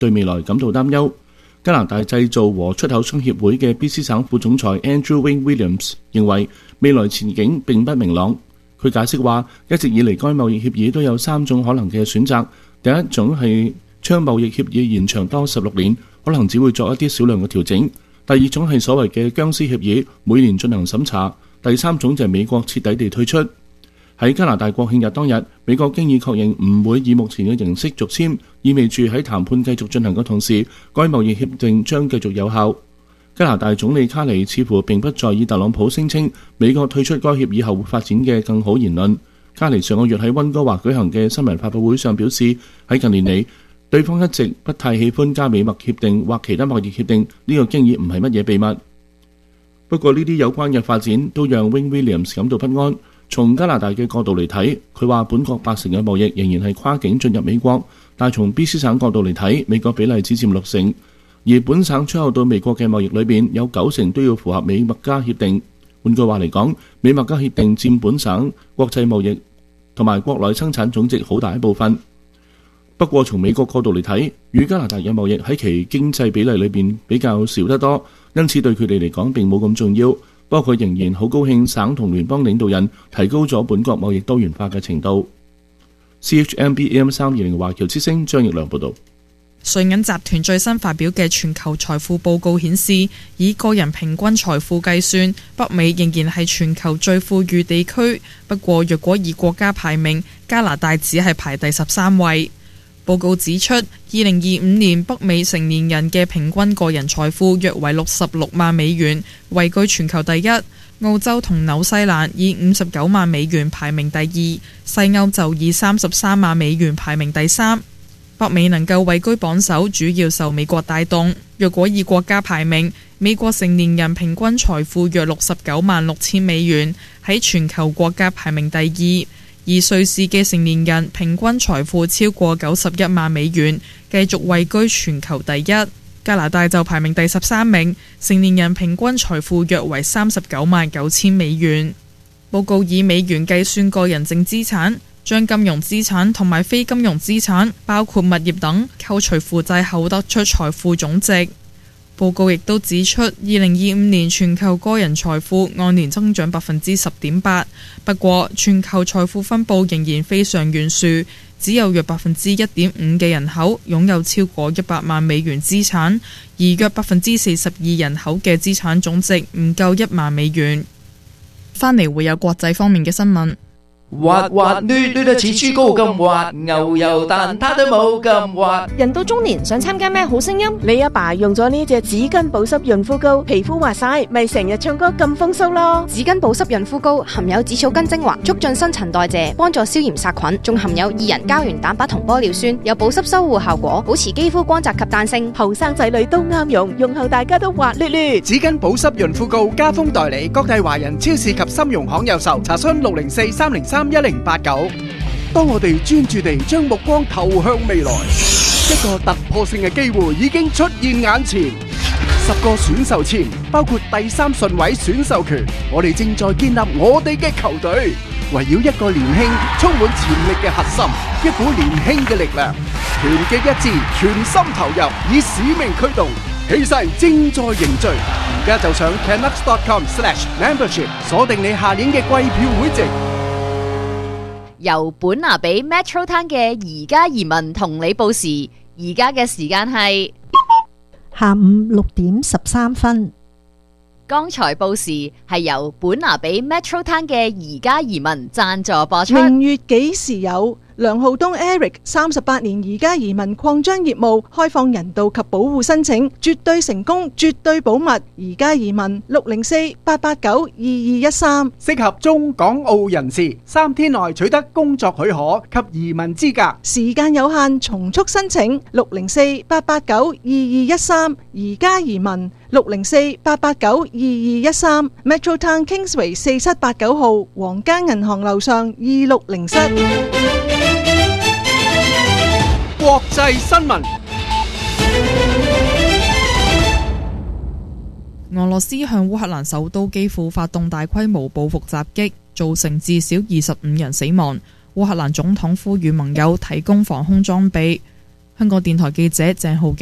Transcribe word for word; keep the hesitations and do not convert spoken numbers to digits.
對未來感到擔憂。加拿大製造和出口商協會嘅 B C 省副總裁 Andrew Wayne Williams 認為未來前景並不明朗。佢解釋話，一直以嚟該貿易協議都有三種可能嘅選擇。第一種係將貿易協議延長多十六年，可能只會作一啲少量嘅調整。第二種係所謂嘅僵屍協議，每年進行審查。第三種就係美國徹底地退出。喺加拿大國慶日當日，美國經已確認唔會以目前嘅形式續簽，意味住喺談判繼續進行嘅同時，該貿易協定將繼續有效。加拿大總理卡尼似乎並不在意特朗普聲稱美國退出該協議後會發展嘅更好言論。卡尼上個月喺溫哥華舉行嘅新聞發佈會上表示，喺近年嚟，對方一直不太喜歡加美貿協定或其他貿易協定，呢、這個經已唔係乜嘢秘密。不過呢啲有關嘅發展都讓 Wayne Williams 感到不安。從加拿大嘅角度嚟睇，佢話本國八成嘅貿易仍然係跨境進入美國，但係從 B C 省角度嚟睇，美國比例只佔六成，而本省出口到美國嘅貿易裏邊有九成都要符合美墨加協定。換句話嚟講，美墨加協定佔本省國際貿易同埋國內生產總值好大一部分。不過從美國角度嚟睇，與加拿大嘅貿易喺其經濟比例裏邊比較少得多，因此對佢哋嚟講並冇咁重要。不過佢仍然好高興省同聯邦領導人提高咗本國貿易多元化嘅程度。C H M B A M 三二零華僑之聲張奕良報導。 瑞銀集團最新發表嘅全球財富報告顯示，以個人平均財富計算，北美仍然係全球最富裕地區。不過若果以國家排名，加拿大只係排第十三位。報告指出，二零二五年北美成年人嘅平均個人財富約為六十六萬美元，位居全球第一。澳洲同紐西蘭以五十九萬美元排名第二，西歐就以三十三萬美元排名第三。北美能夠位居榜首，主要受美國帶動。若果以國家排名，美國成年人平均財富約六十九萬六千美元，喺全球國家排名第二。而瑞士嘅成年人平均財富超過九十一萬美元，繼續位居全球第一。加拿大就排名第十三名，成年人平均財富約為三十九萬九千美元。報告以美元計算個人淨資產，將金融資產同埋非金融資產，包括物業等，扣除負債後得出財富總值。報告亦都指出，二零二五年全球個人財富按年增長百分之十點八，不過全球財富分佈仍然非常懸殊，只有約百分之一點五嘅人口擁有超過一百萬美元資產，而約百分之四十二人口嘅資產總值唔夠一萬美元。返嚟會有國際方面嘅新聞。 滑滑捋捋得似豬膏咁滑，牛油蛋撻都冇咁滑。 人到中年想參加咩好聲音？ 你阿爸用咗呢隻紙巾保濕潤膚膏，皮膚滑晒，咪成日唱歌咁風騷咯。 紙巾保濕潤膚膏含有紫草根精華，促進新陳代謝，幫助消炎殺菌，仲含有二人膠原蛋白同玻尿酸，有保濕修護效果，保持肌膚光澤及彈性。 後生仔女都啱用，用後大家都滑捋捋。 紙巾保濕潤膚膏加封代理，各大華人超市及參容行有售，查詢六零四三零三一零八九。當我哋專注地將目光投向未來，一個突破性嘅機會已經出現眼前。十個選秀簽，包括第三順位選秀權，我哋正在建立我哋嘅球隊，圍繞一個年輕、充滿潛力嘅核心，一股年輕嘅力量，團結一致，全心投入，以使命驅動，氣勢正在凝聚。而家就上 canucks dot com slash membership 鎖定你下年嘅季票會籍。 由本拿比 Metro Town 嘅而家移民同你報時，而家嘅時間係下午六點十三分。 剛才報時係由本拿比 Metro Town 嘅而家移民贊助播出。 明月幾時有？梁浩東 Eric 三十八年而家移民擴張業務，開放人道及保護申請，絕對成功，絕對保密。而家移民六零四八八九二二一三， 適合中港澳人士，三天內取得工作許可及移民資格， 時間有限，從速申請六零四八八九二二一三。而家移民六零四八八九二二一三 Metro Town Kingsway 四七八九號皇家銀行樓上二六零室。 國際新聞。 俄羅斯向烏克蘭首都基輔發動大規模報復襲擊，造成至少二十五人死亡。烏克蘭總統呼籲盟友提供防空裝備。 香港電台記者鄭浩景。